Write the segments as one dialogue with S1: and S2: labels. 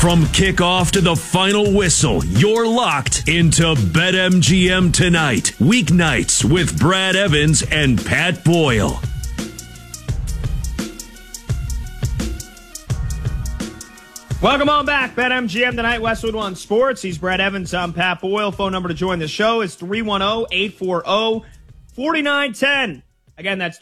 S1: From kickoff to the final whistle, you're locked into BetMGM tonight. Weeknights with Brad Evans and Pat Boyle.
S2: Welcome on back. BetMGM tonight, Westwood One Sports. He's Brad Evans. I'm Pat Boyle. Phone number to join the show is 310-840-4910. Again, that's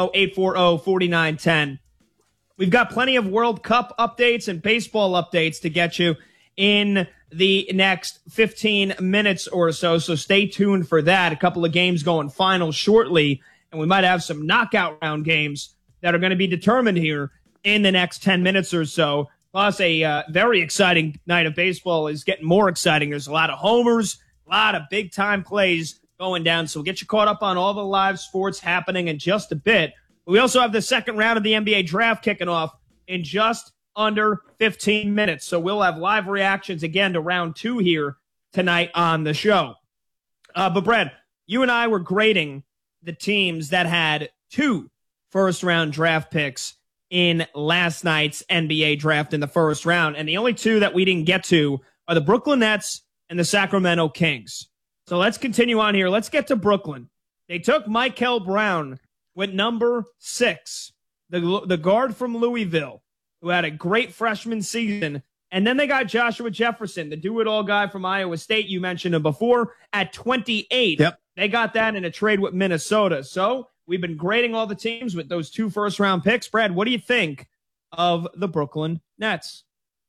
S2: 310-840-4910. We've got plenty of World Cup updates and baseball updates to get you in the next 15 minutes or so, so stay tuned for that. A couple of games going final shortly, and we might have some knockout round games that are going to be determined here in the next 10 minutes or so. Plus, a very exciting night of baseball is getting more exciting. There's a lot of homers, a lot of big-time plays going down, so we'll get you caught up on all the live sports happening in just a bit. We also have the second round of the NBA draft kicking off in just under 15 minutes. So we'll have live reactions again to round 2 here tonight on the show. But Brad, you and I were grading the teams that had 2 first-round draft picks in last night's NBA draft in the first round. And the only 2 that we didn't get to are the Brooklyn Nets and the Sacramento Kings. So let's continue on here. Let's get to Brooklyn. They took Michael Brown with number 6, the guard from Louisville, who had a great freshman season. And then they got Joshua Jefferson, the do-it-all guy from Iowa State. You mentioned him before at 28.
S3: Yep.
S2: They got that in a trade with Minnesota. So we've been grading all the teams with those 2 first-round picks. Brad, what do you think of the Brooklyn Nets?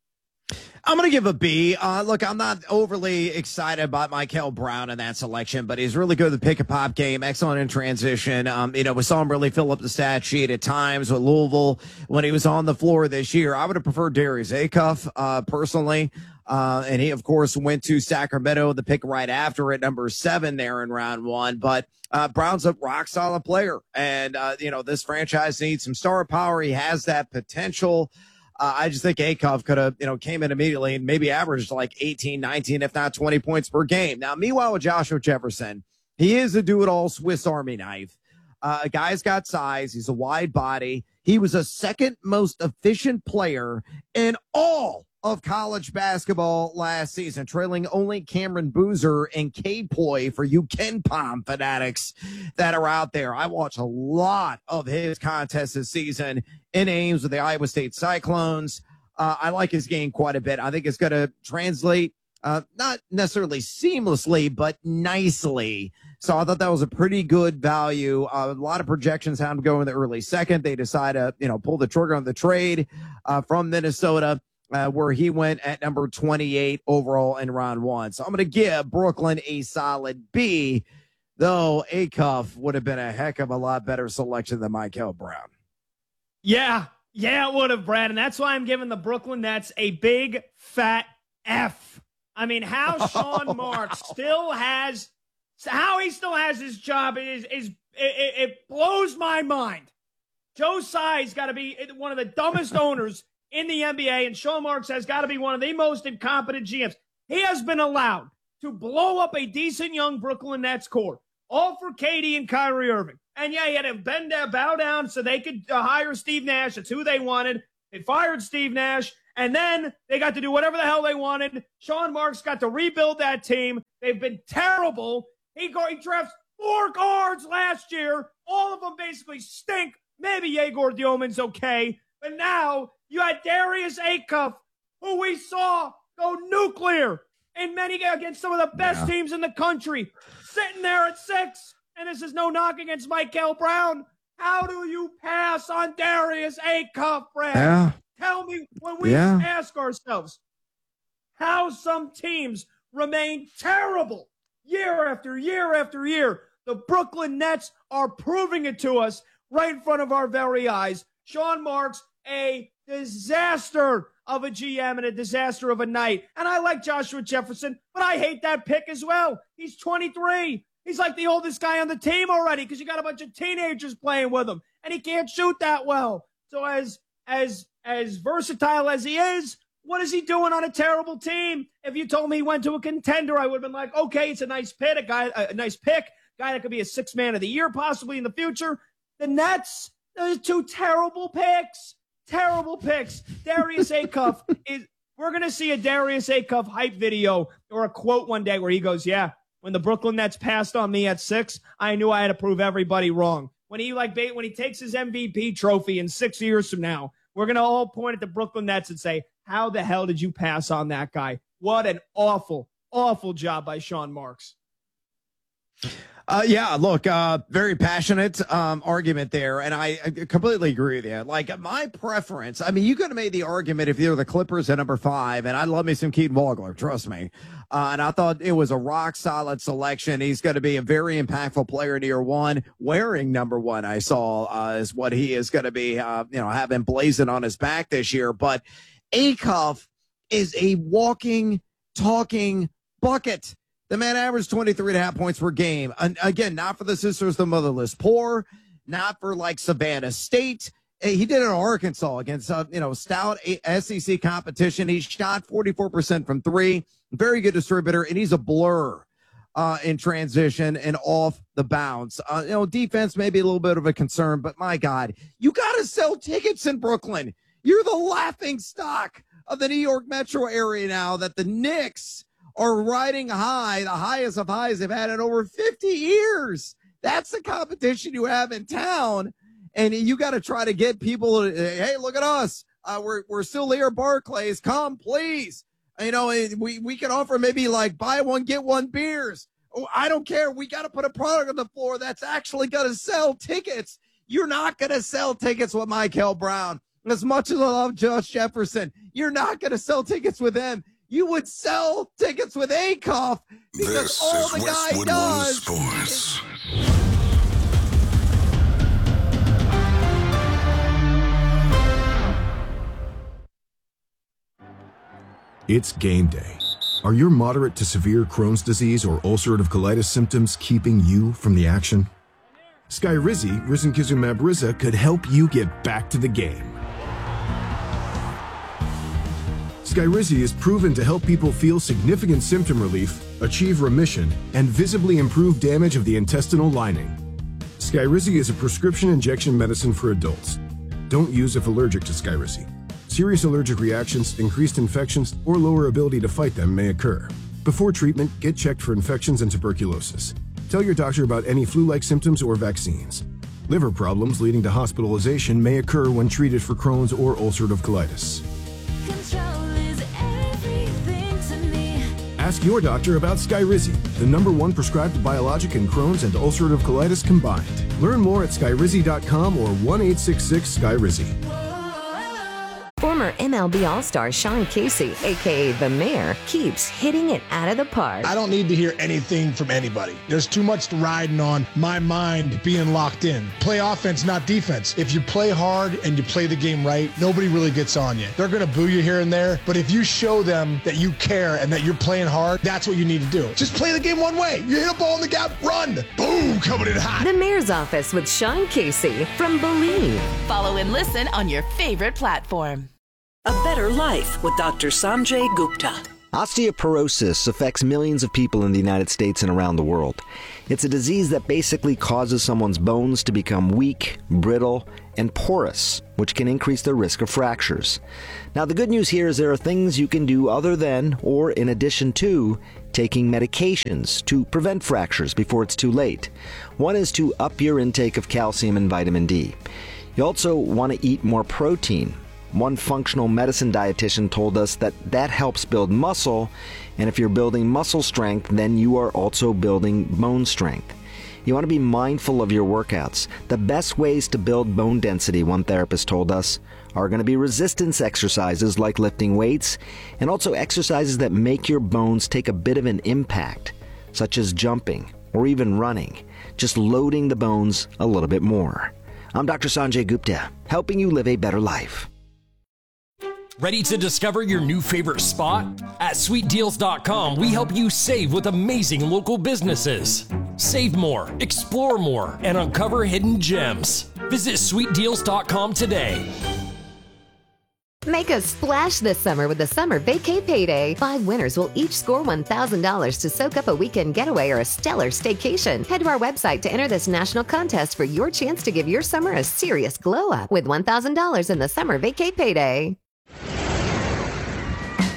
S3: I'm going to give a B. Look, I'm not overly excited about Michael Brown in that selection, but he's really good at the pick-and-pop game, excellent in transition. We saw him really fill up the stat sheet at times with Louisville when he was on the floor this year. I would have preferred Darius Acuff, personally. And he, of course, went to Sacramento, the pick right after at number 7 there in round 1. But Brown's a rock-solid player. And, this franchise needs some star power. He has that potential. I just think Acuff could have, came in immediately and maybe averaged like 18, 19, if not 20 points per game. Now, meanwhile, with Joshua Jefferson, he is a do-it-all Swiss Army knife. A guy's got size. He's a wide body. He was a second most efficient player in all of college basketball last season, trailing only Cameron Boozer and Cade Ploy for you KenPom fanatics that are out there. I watched a lot of his contests this season in Ames with the Iowa State Cyclones. I like his game quite a bit. I think it's going to translate, not necessarily seamlessly, but nicely. So I thought that was a pretty good value. A lot of projections had him go in the early second. They decide to, pull the trigger on the trade from Minnesota. Where he went at number 28 overall in round 1. So I'm going to give Brooklyn a solid B, though Acuff would have been a heck of a lot better selection than Michael Brown.
S2: Yeah, it would have, Brad. And that's why I'm giving the Brooklyn Nets a big, fat F. I mean, how Sean Marks still has his job it blows my mind. Joe Tsai's got to be one of the dumbest owners in the NBA, and Sean Marks has got to be one of the most incompetent GMs. He has been allowed to blow up a decent young Brooklyn Nets core, all for KD and Kyrie Irving. And yeah, he had to bow down so they could hire Steve Nash. That's who they wanted. They fired Steve Nash, and then they got to do whatever the hell they wanted. Sean Marks got to rebuild that team. They've been terrible. He drafts 4 guards last year. All of them basically stink. Maybe Yegor Dioman's okay. But now you had Darius Acuff, who we saw go nuclear in many against some of the best teams in the country, sitting there at 6. And this is no knock against Michael Brown. How do you pass on Darius Acuff, Brad?
S3: Yeah.
S2: Tell me when we ask ourselves how some teams remain terrible year after year after year. The Brooklyn Nets are proving it to us right in front of our very eyes. Sean Marks, a disaster of a GM and a disaster of a night. And I like Joshua Jefferson, but I hate that pick as well. He's 23. He's like the oldest guy on the team already because you got a bunch of teenagers playing with him, and he can't shoot that well. So as versatile as he is, what is he doing on a terrible team? If you told me he went to a contender, I would have been like, okay, it's a nice pick, a nice pick, guy that could be a 6th man of the year possibly in the future. The Nets, those 2 terrible picks. Terrible picks. Darius Acuff We're going to see a Darius Acuff hype video or a quote one day where he goes, yeah, when the Brooklyn Nets passed on me at 6, I knew I had to prove everybody wrong. When he takes his MVP trophy in 6 years from now, we're going to all point at the Brooklyn Nets and say, how the hell did you pass on that guy? What an awful, awful job by Sean Marks.
S3: Yeah, look, very passionate argument there, and I completely agree with you. Like, my preference, I mean, you could have made the argument if you're the Clippers at number 5, and I love me some Keaton Vogler, trust me. And I thought it was a rock-solid selection. He's going to be a very impactful player in year 1. Wearing number 1, I saw, is what he is going to be, having blazing on his back this year. But Acuff is a walking, talking bucket. The man averaged 23.5 points per game. And again, not for the Sisters of the Motherless Poor, not for like Savannah State. He did it in Arkansas against, stout SEC competition. He shot 44% from 3. Very good distributor, and he's a blur in transition and off the bounce. Defense may be a little bit of a concern, but my God, you got to sell tickets in Brooklyn. You're the laughing stock of the New York metro area now that the Knicks are riding high, the highest of highs they've had in over 50 years. That's the competition you have in town. And you got to try to get people, hey, look at us. We're still here at Barclays. Come, please. We can offer maybe like buy one, get one beers. Oh, I don't care. We got to put a product on the floor that's actually going to sell tickets. You're not going to sell tickets with Michael Brown. As much as I love Josh Jefferson, you're not going to sell tickets with him. You would sell tickets with Acuff because
S4: this
S3: all
S4: is
S3: the
S4: Westwood
S3: guy
S4: One
S3: does.
S4: Sports.
S5: It's game day. Are your moderate to severe Crohn's disease or ulcerative colitis symptoms keeping you from the action? Skyrizi, risankizumab Riza, could help you get back to the game. Skyrizi is proven to help people feel significant symptom relief, achieve remission, and visibly improve damage of the intestinal lining. Skyrizi is a prescription injection medicine for adults. Don't use if allergic to Skyrizi. Serious allergic reactions, increased infections, or lower ability to fight them may occur. Before treatment, get checked for infections and tuberculosis. Tell your doctor about any flu-like symptoms or vaccines. Liver problems leading to hospitalization may occur when treated for Crohn's or ulcerative colitis. Ask your doctor about Skyrizi, the #1 prescribed biologic in Crohn's and ulcerative colitis combined. Learn more at skyrizi.com or 1-866-SKYRIZI.
S6: Former MLB All-Star Sean Casey, a.k.a. The Mayor, keeps hitting it out of the park.
S7: I don't need to hear anything from anybody. There's too much riding on my mind being locked in. Play offense, not defense. If you play hard and you play the game right, nobody really gets on you. They're going to boo you here and there, but if you show them that you care and that you're playing hard, that's what you need to do. Just play the game one way. You hit a ball in the gap, run. Boom, coming in hot.
S6: The Mayor's Office with Sean Casey from Believe.
S8: Follow and listen on your favorite platform.
S9: A Better Life with Dr. Sanjay Gupta.
S10: Osteoporosis affects millions of people in the United States and around the world. It's a disease that basically causes someone's bones to become weak, brittle, and porous, which can increase the risk of fractures. Now, the good news here is there are things you can do other than, or in addition to, taking medications to prevent fractures before it's too late. One is to up your intake of calcium and vitamin D. You also want to eat more protein. One functional medicine dietitian told us that helps build muscle, and if you're building muscle strength, then you are also building bone strength. You want to be mindful of your workouts. The best ways to build bone density, one therapist told us, are going to be resistance exercises like lifting weights, and also exercises that make your bones take a bit of an impact, such as jumping or even running, just loading the bones a little bit more. I'm Dr. Sanjay Gupta, helping you live a better life.
S11: Ready to discover your new favorite spot? At sweetdeals.com, we help you save with amazing local businesses. Save more, explore more, and uncover hidden gems. Visit sweetdeals.com today.
S6: Make a splash this summer with the Summer Vacay Payday. 5 winners will each score $1,000 to soak up a weekend getaway or a stellar staycation. Head to our website to enter this national contest for your chance to give your summer a serious glow up with $1,000 in the Summer Vacay Payday.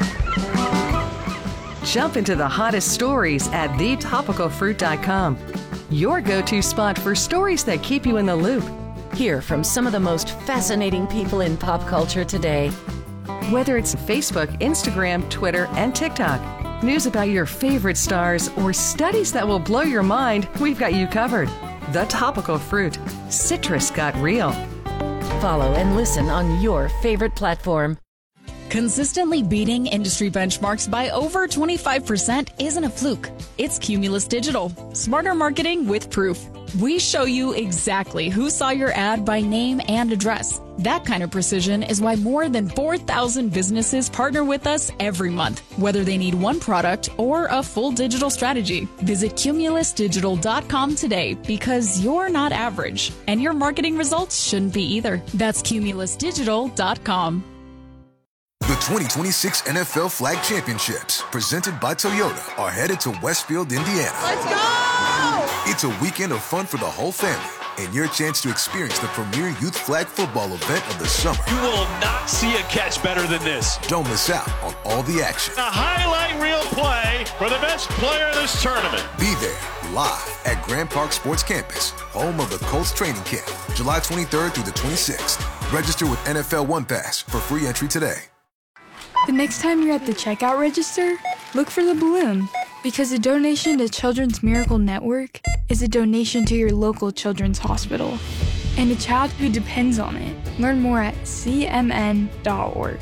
S4: Jump into the hottest stories at thetopicalfruit.com. Your go-to spot for stories that keep you in the loop.
S12: Hear from some of the most fascinating people in pop culture today.
S4: Whether it's Facebook, Instagram, Twitter, and TikTok, news about your favorite stars, or studies that will blow your mind, we've got you covered. The Topical Fruit. Citrus got real.
S12: Follow and listen on your favorite platform.
S13: Consistently beating industry benchmarks by over 25% isn't a fluke. It's Cumulus Digital. Smarter marketing with proof. We show you exactly who saw your ad by name and address. That kind of precision is why more than 4,000 businesses partner with us every month, whether they need one product or a full digital strategy. Visit cumulusdigital.com today because you're not average, and your marketing results shouldn't be either. That's cumulusdigital.com.
S14: The 2026 NFL Flag Championships, presented by Toyota, are headed to Westfield, Indiana.
S15: Let's go!
S14: It's a weekend of fun for the whole family and your chance to experience the premier youth flag football event of the summer.
S16: You will not see a catch better than this.
S14: Don't miss out on all the action.
S16: A highlight reel play for the best player in this tournament.
S14: Be there live at Grand Park Sports Campus, home of the Colts training camp, July 23rd through the 26th. Register with NFL One Pass for free entry today.
S17: The next time you're at the checkout register, look for the balloon, because a donation to Children's Miracle Network is a donation to your local children's hospital and a child who depends on it. Learn more at cmn.org.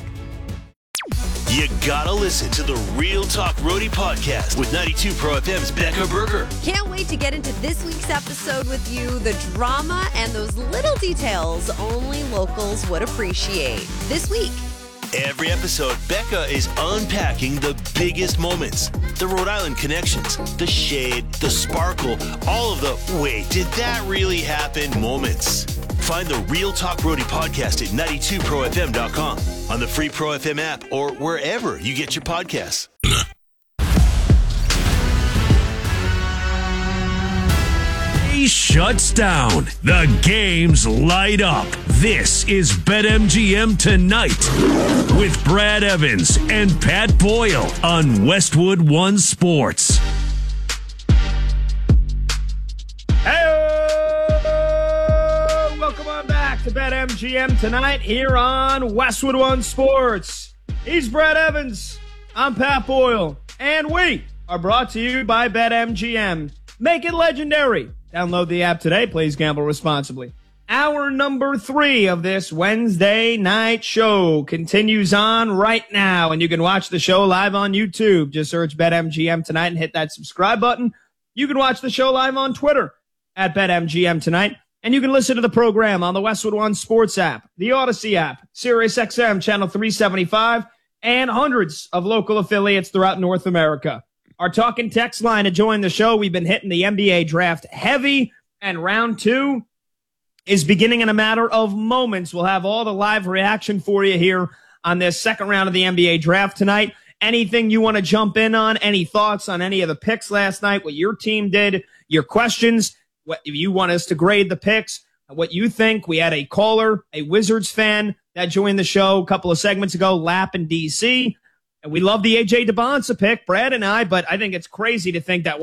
S18: You gotta listen to the Real Talk Roadie podcast with 92 Pro FM's Becca Berger.
S19: Can't wait to get into this week's episode with you. The drama and those little details only locals would appreciate. This week,
S18: every episode, Becca is unpacking the biggest moments, the Rhode Island connections, the shade, the sparkle, all of the wait, did that really happen moments. Find the Real Talk Roadie podcast at 92profm.com, on the free Pro FM app, or wherever you get your podcasts.
S1: He shuts down. The games light up. This is BetMGM Tonight with Brad Evans and Pat Boyle on Westwood One Sports.
S2: Hey, welcome on back to BetMGM Tonight here on Westwood One Sports. He's Brad Evans. I'm Pat Boyle. And we are brought to you by BetMGM. Make it legendary. Download the app today. Please gamble responsibly. Hour number 3 of this Wednesday night show continues on right now, and you can watch the show live on YouTube. Just search BetMGM Tonight and hit that subscribe button. You can watch the show live on Twitter at BetMGM Tonight, and you can listen to the program on the Westwood One Sports app, the Odyssey app, SiriusXM Channel 375, and hundreds of local affiliates throughout North America. Our talking text line to join the show. We've been hitting the NBA draft heavy, and round 2 is beginning in a matter of moments. We'll have all the live reaction for you here on this second round of the NBA draft tonight. Anything you want to jump in on, any thoughts on any of the picks last night, what your team did, your questions, what if you want us to grade the picks, what you think. We had a caller, a Wizards fan that joined the show a couple of segments ago, Lap in D.C., and we love the A.J. Debonsa pick, Brad and I, but I think it's crazy to think that